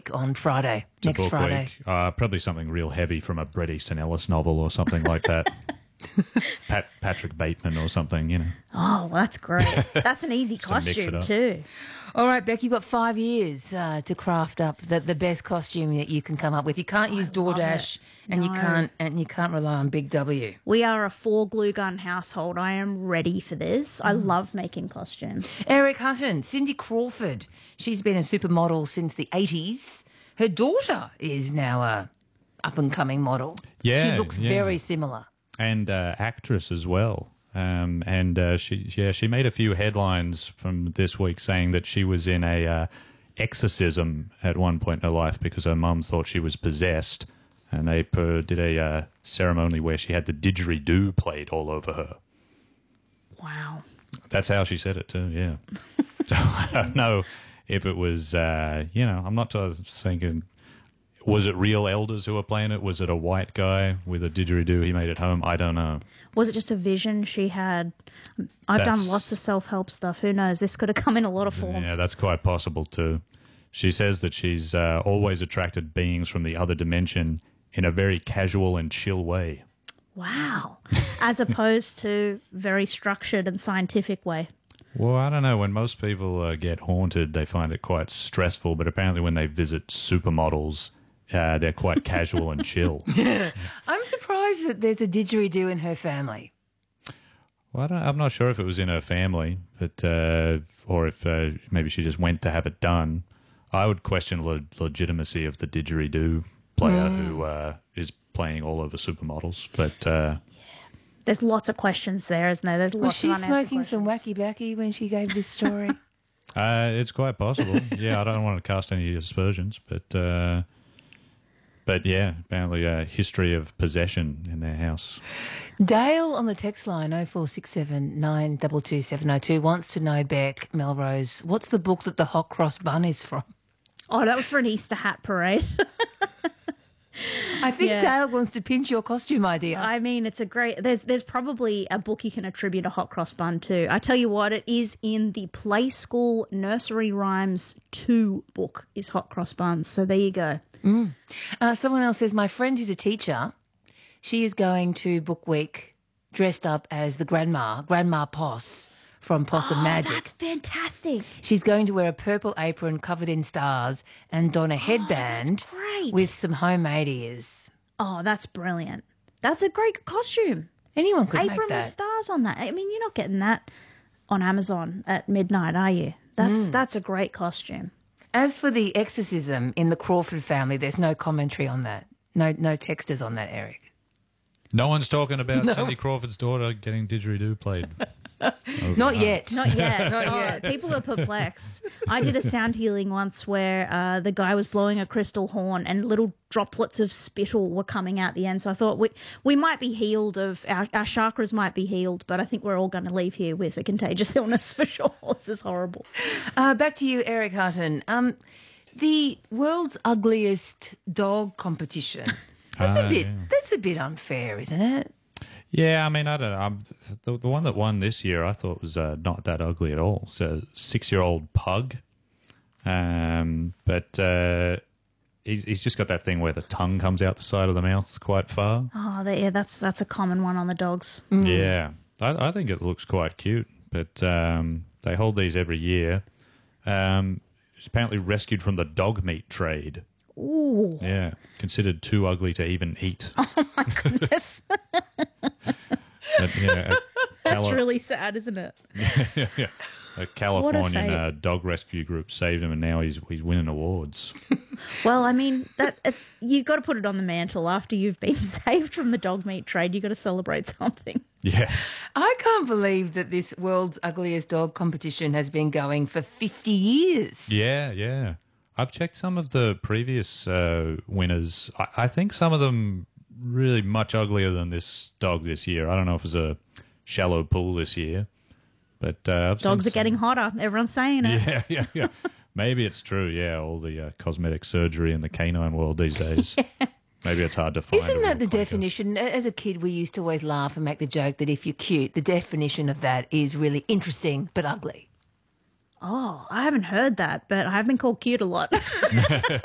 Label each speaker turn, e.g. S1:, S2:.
S1: Week on Friday, next
S2: Book
S1: Friday.
S2: Week. Probably something real heavy from a Bret Easton Ellis novel or something like that. Patrick Bateman or something, you know.
S3: Oh, that's great. That's an easy
S2: mix it
S3: costume
S2: up.
S3: too.
S1: All right, Beck, you've got 5 years to craft up the best costume that you can come up with. You can't use DoorDash, and
S3: No.
S1: you can't rely on Big W.
S3: We are a 4 glue gun household. I am ready for this. I love making costumes.
S1: Eric Hutton, Cindy Crawford. She's been a supermodel since the 80s. Her daughter is now a up-and-coming model.
S2: Yeah,
S1: She looks
S2: yeah.
S1: very similar.
S2: And actress as well. She made a few headlines from this week saying that she was in a exorcism at one point in her life because her mum thought she was possessed, and they did a ceremony where she had the didgeridoo played all over her.
S3: Wow.
S2: That's how she said it too, yeah. So I don't know if it was, I'm not thinking, was it real elders who were playing it? Was it a white guy with a didgeridoo he made at home? I don't know.
S3: Was it just a vision she had? I've done lots of self-help stuff. Who knows? This could have come in a lot of forms.
S2: Yeah, that's quite possible too. She says that she's always attracted beings from the other dimension in a very casual and chill way.
S3: Wow. As opposed to very structured and scientific way.
S2: Well, I don't know. When most people get haunted, they find it quite stressful, but apparently when they visit supermodels, they're quite casual and chill.
S1: I'm surprised that there's a didgeridoo in her family.
S2: Well, I'm not sure if it was in her family, but or if maybe she just went to have it done. I would question the legitimacy of the didgeridoo player who is playing all over supermodels. But
S3: There's lots of questions there, isn't there? There's
S1: Was
S3: lots
S1: she
S3: of unanswered
S1: smoking some
S3: questions.
S1: wacky backy when she gave this story?
S2: it's quite possible. Yeah, I don't want to cast any aspersions, but yeah, apparently a history of possession in their house.
S1: Dale on the text line 0467 922 702 wants to know, Beck, Melrose, what's the book that the hot cross bun is from?
S3: Oh, that was for an Easter hat parade.
S1: I think
S3: Yeah.
S1: Dale wants to pinch your costume idea.
S3: I mean, it's a great... There's probably a book you can attribute a hot cross bun to. I tell you what, it is in the Play School Nursery Rhymes 2 book is hot cross buns. So there you go.
S1: Someone else says, my friend who's a teacher, she is going to Book Week dressed up as the Grandma Poss from Possum Magic.
S3: That's fantastic.
S1: She's going to wear a purple apron covered in stars and don a headband
S3: great.
S1: with some homemade ears.
S3: Oh, that's brilliant. That's a great costume.
S1: Anyone could
S3: Apron
S1: make that.
S3: with stars on that. I mean, you're not getting that on Amazon at midnight, are you? That's a great costume.
S1: As for the exorcism in the Crawford family, there's no commentary on that. No texters on that, Eric.
S2: No one's talking about Cindy Crawford's daughter getting didgeridoo played.
S1: Not yet.
S3: Not yet.
S1: Not
S3: Oh,
S1: yet.
S3: People are perplexed. I did a sound healing once where the guy was blowing a crystal horn and little droplets of spittle were coming out the end. So I thought we might be healed of our chakras might be healed, but I think we're all going to leave here with a contagious illness for sure. This is horrible.
S1: Back to you, Eric Hutton. The world's ugliest dog competition. That's a bit unfair, isn't it?
S2: Yeah, I mean, I don't know. The one that won this year, I thought was not that ugly at all. It's a 6-year-old pug, but he's just got that thing where the tongue comes out the side of the mouth quite far.
S3: Oh, that's a common one on the dogs.
S2: Yeah, I think it looks quite cute, but they hold these every year. It's apparently rescued from the dog meat trade.
S3: Ooh.
S2: Yeah, considered too ugly to even eat.
S3: Oh my goodness.
S2: But, yeah,
S3: That's really sad, isn't it?
S2: yeah. A Californian dog rescue group saved him, and now he's winning awards.
S3: Well, I mean, you've got to put it on the mantle after you've been saved from the dog meat trade. You've got to celebrate something.
S2: Yeah.
S1: I can't believe that this world's ugliest dog competition has been going for 50 years.
S2: Yeah. I've checked some of the previous winners. I think some of them really much uglier than this dog this year. I don't know if it was a shallow pool this year, but
S3: Dogs are getting hotter. Everyone's saying it.
S2: Yeah. Maybe it's true. Yeah, all the cosmetic surgery in the canine world these days. Maybe it's hard to find.
S1: Isn't
S2: a
S1: that the
S2: real clinker.
S1: definition? As a kid, we used to always laugh and make the joke that if you're cute, the definition of that is really interesting but ugly.
S3: Oh, I haven't heard that, but I have been called cute a lot.